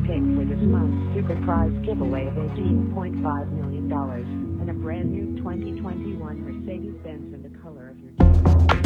pick for this month's Super Prize giveaway of $18.5 million and a brand new 2021 Mercedes-Benz in the color of your choice.